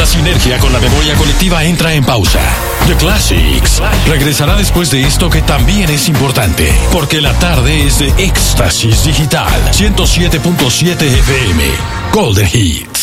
la sinergia con la memoria colectiva entra en pausa. The Classics regresará después de esto que también es importante, porque la tarde es de Éxtasis Digital 107.7 FM Golden Hits.